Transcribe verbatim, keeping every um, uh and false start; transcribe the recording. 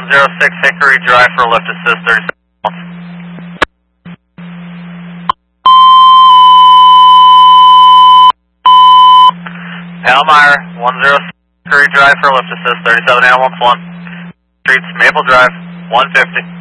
oh six Hickory Drive for lift assist, thirty-seven miles. Palmyra, one oh six Hickory Drive for lift assist, thirty-seven ambulance one. Streets, Maple Drive, one fifty.